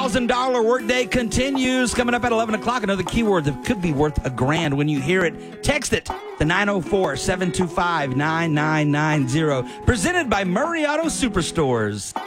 $1,000 workday continues. Coming up at 11 o'clock, another keyword that could be worth $1,000 when you hear it. Text it to 904-725-9990. Presented by Murray Auto Superstores.